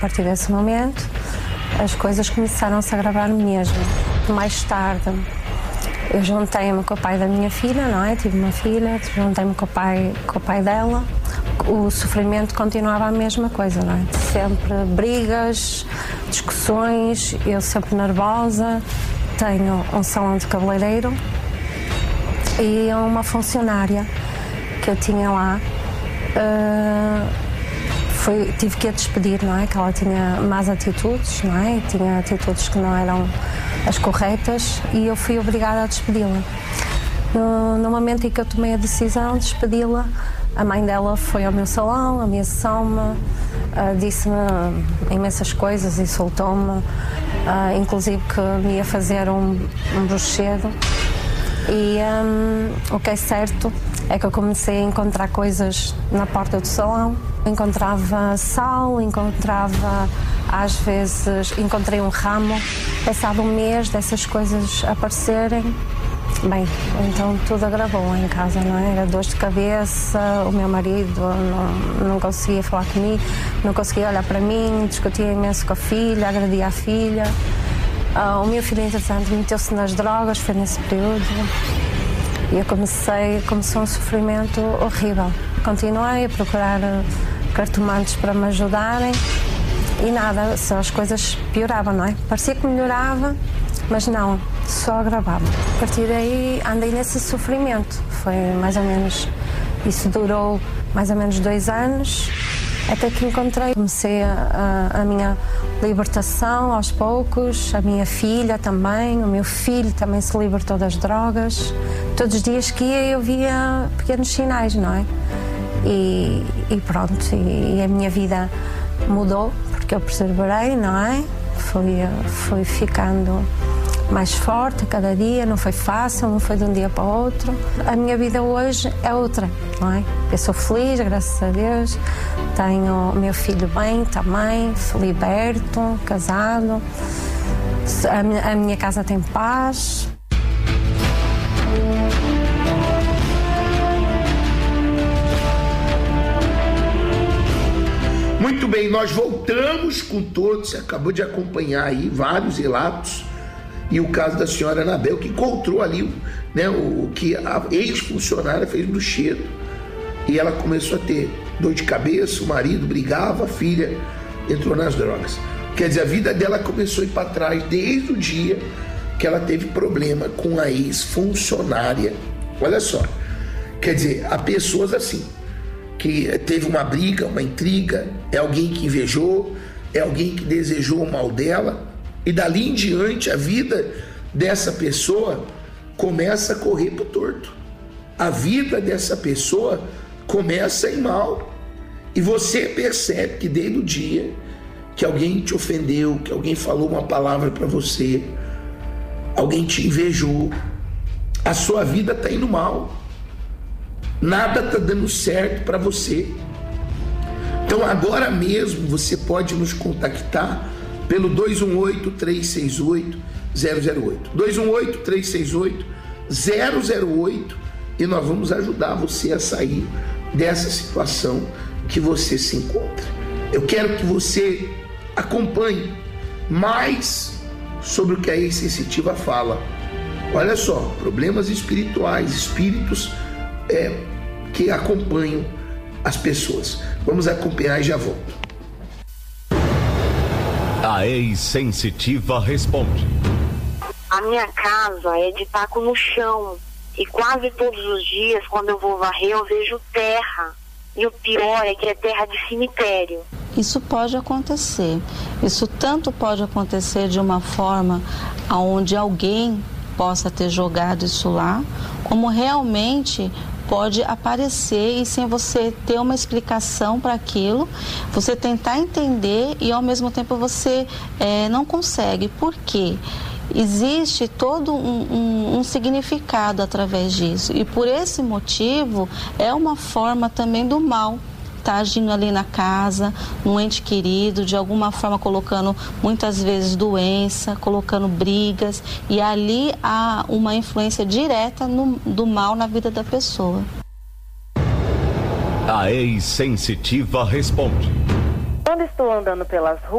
A partir desse momento, as coisas começaram-se a agravar mesmo. Mais tarde, eu juntei-me com o pai da minha filha, não é? Tive uma filha, juntei-me com o pai dela. O sofrimento continuava a mesma coisa, não é? Sempre brigas, discussões, eu sempre nervosa. Tenho um salão de cabeleireiro e uma funcionária que eu tinha lá. Tive que a despedir, não é? Que ela tinha más atitudes, não é? Tinha atitudes que não eram as corretas e eu fui obrigada a despedi-la. No momento em que eu tomei a decisão de despedi-la, a mãe dela foi ao meu salão, ameaçou-me, disse-me imensas coisas, insultou-me, inclusive que me ia fazer um bruxedo. E o que é certo é que eu comecei a encontrar coisas na porta do salão. Encontrava sal, às vezes, encontrei um ramo. Passado um mês dessas coisas aparecerem, bem, então tudo agravou em casa, não é? Era dor de cabeça, o meu marido não conseguia falar comigo, não conseguia olhar para mim, discutia imenso com a filha, agredia a filha. O meu filho, entretanto, meteu-se nas drogas, foi nesse período. E começou um sofrimento horrível. Continuei a procurar cartomantes para me ajudarem e nada, só as coisas pioravam, não é? Parecia que melhorava, mas não, só agravava. A partir daí andei nesse sofrimento. Foi mais ou menos, isso durou mais ou menos 2 anos, até que comecei a minha libertação aos poucos, a minha filha também, o meu filho também se libertou das drogas. Todos os dias que ia eu via pequenos sinais, não é? E pronto, e a minha vida mudou, porque eu perseverei, não é? Fui ficando mais forte cada dia, não foi fácil, não foi de um dia para o outro. A minha vida hoje é outra, não é? Eu sou feliz, graças a Deus, tenho o meu filho bem também, liberto, casado, a minha casa tem paz. Muito bem, nós voltamos com todos, você acabou de acompanhar aí vários relatos e o caso da senhora Anabel, que encontrou ali, né, o que a ex-funcionária fez bruxedo e ela começou a ter dor de cabeça, o marido brigava, a filha entrou nas drogas. Quer dizer, a vida dela começou a ir para trás desde o dia que ela teve problema com a ex-funcionária. Olha só, quer dizer, há pessoas assim, que teve uma briga, uma intriga, é alguém que invejou, é alguém que desejou o mal dela, e dali em diante a vida dessa pessoa começa a correr pro torto. A vida dessa pessoa começa a ir mal. E você percebe que desde o dia que alguém te ofendeu, que alguém falou uma palavra para você, alguém te invejou, a sua vida está indo mal. Nada está dando certo para você. Então agora mesmo você pode nos contactar pelo 218-368-008. 218-368-008 e nós vamos ajudar você a sair dessa situação que você se encontra. Eu quero que você acompanhe mais sobre o que a ex-sensitiva fala. Olha só, problemas espirituais, espíritos que acompanham as pessoas. Vamos acompanhar e já volto. A ex-sensitiva responde. A minha casa é de taco no chão e quase todos os dias, quando eu vou varrer, eu vejo terra. E o pior é que é terra de cemitério. Isso pode acontecer. Isso tanto pode acontecer de uma forma onde alguém possa ter jogado isso lá, como realmente pode aparecer e sem você ter uma explicação para aquilo, você tentar entender e ao mesmo tempo você não consegue. Por quê? Existe todo um significado através disso e por esse motivo é uma forma também do mal. Está agindo ali na casa, no ente querido, de alguma forma colocando muitas vezes doença, colocando brigas, e ali há uma influência direta do mal na vida da pessoa. A ex-sensitiva responde. Quando estou andando pelas ruas,